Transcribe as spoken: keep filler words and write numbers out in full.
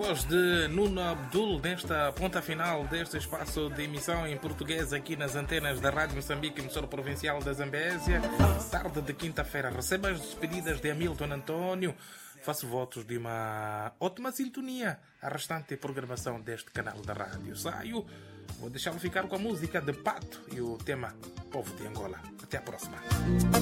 voz de Nuno Abdul nesta ponta final deste espaço de emissão em português aqui nas antenas da Rádio Moçambique, emissora provincial da Zambésia. Tarde de quinta-feira, receba as despedidas de Hamilton António. Faço votos de uma ótima sintonia à restante programação deste canal da rádio. Saio, vou deixá-lo ficar com a música de Pato e o tema Povo de Angola. Até a próxima.